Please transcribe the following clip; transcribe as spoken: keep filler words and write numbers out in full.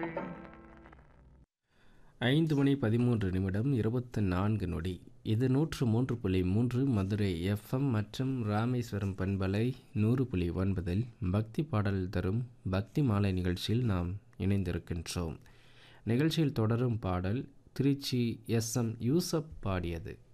ஐந்து மணி பதிமூன்று நிமிடம் இருபத்து நான்கு நொடி. இது நூற்று மூன்று புள்ளி மூன்று மதுரை எஃப்எம் மற்றும் ராமேஸ்வரம் பண்பலை நூறு புள்ளி ஒன்பதில் பக்தி பாடல் தரும் பக்தி மாலை நிகழ்ச்சியில் நாம் இணைந்திருக்கின்றோம். நிகழ்ச்சியில் தொடரும் பாடல் திருச்சி எஸ் எம் யூசப் பாடியது.